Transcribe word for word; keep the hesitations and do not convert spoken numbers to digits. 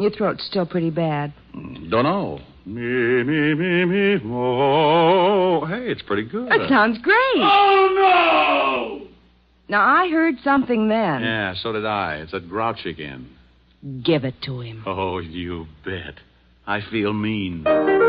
Your throat's still pretty bad. Don't know. Me, me, me, me, oh. Hey, it's pretty good. That sounds great. Oh, no! Now, I heard something then. Yeah, so did I. It's that grouch again. Give it to him. Oh, you bet. I feel mean.